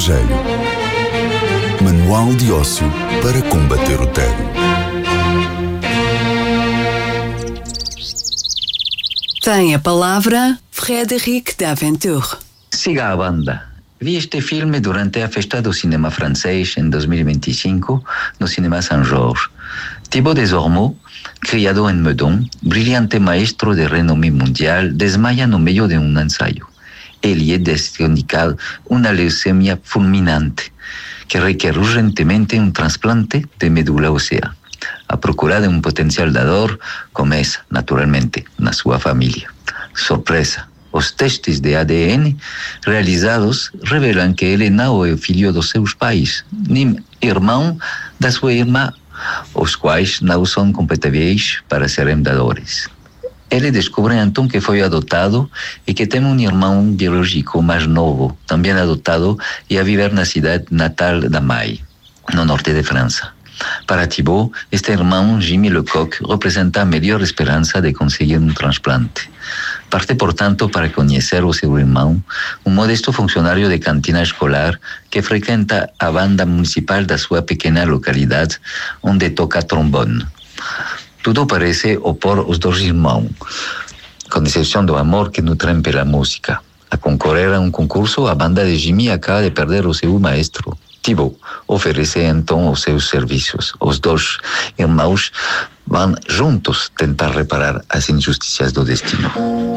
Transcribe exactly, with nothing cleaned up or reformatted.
estrangeiro. Manual de ócio para combater o tédio. Tem a palavra Frédéric Daventure. Siga a banda. Vi este filme durante a Festa do Cinema Francês em dois mil e vinte e cinco no Cinema Saint-Georges. Thibaut Desormeaux, criado em Meudon, brilhante maestro de renome mundial, desmaia no meio de um ensaio. Ele é diagnosticado uma leucemia fulminante, que requer urgentemente um transplante de medula óssea. A procura de um potencial dador começa, naturalmente, na sua família. Surpresa! Os testes de A D N realizados revelam que ele não é o filho dos seus pais, nem irmão da sua irmã, os quais não são compatíveis para serem dadores. Ele descobre então que foi adotado e que tem um irmão biológico mais novo, também adotado e a viver na cidade natal da mãe, no norte de França. Para Thibaut, este irmão, Jimmy Lecoq, representa a melhor esperança de conseguir um transplante. Parte, portanto, para conhecer o seu irmão, um modesto funcionário de cantina escolar que frequenta a banda municipal da sua pequena localidade, onde toca trombone. Tudo parece opor os dois irmãos, com exceção do amor que nutrem pela música. A concorrer a um concurso, a banda de Jimmy acaba de perder o seu maestro. Thibaut oferece então os seus serviços. Os dois irmãos vão juntos tentar reparar as injustiças do destino.